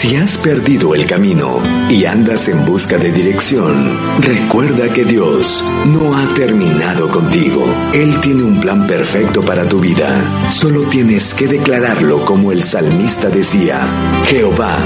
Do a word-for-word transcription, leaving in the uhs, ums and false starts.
Si has perdido el camino y andas en busca de dirección, recuerda que Dios no ha terminado contigo. Él tiene un plan perfecto para tu vida. Solo tienes que declararlo como el salmista decía: Jehová